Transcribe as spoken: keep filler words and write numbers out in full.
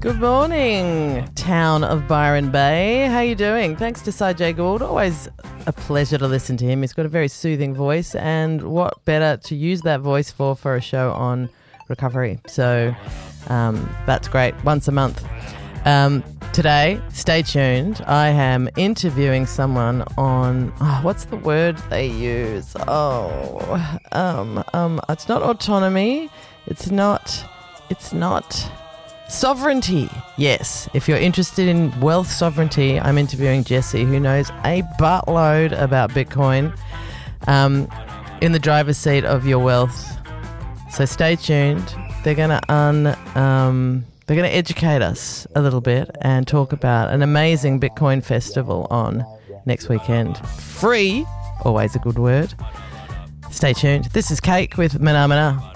Good morning, town of Byron Bay. How you doing? Thanks to Sajay Gould. Always a pleasure to listen to him. He's got a very soothing voice, and what better to use that voice for for a show on recovery. So um, that's great. Once a month. Um, today, stay tuned. I am interviewing someone on, oh, what's the word they use? Oh, um, um, it's not autonomy. It's not, it's not... sovereignty. Yes. If you're interested in wealth sovereignty, I'm interviewing Jessie, who knows a buttload about Bitcoin, um, in the driver's seat of your wealth. So stay tuned. They're going to un, um, they're going to educate us a little bit and talk about an amazing Bitcoin festival on next weekend. Free, always a good word. Stay tuned. This is Cake with Mana Mana.